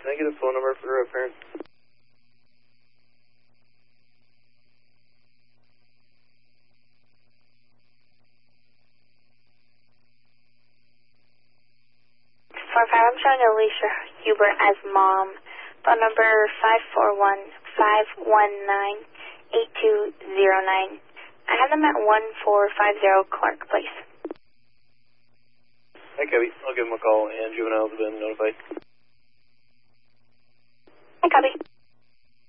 Can I get a phone number for a parent? I'm showing Alicia Hubert as mom. Phone number 541-519-8209. I have them at 1450 Clark Place. Hi, Cubby. I'll give them a call, and juveniles have been notified. Hi, Cubby.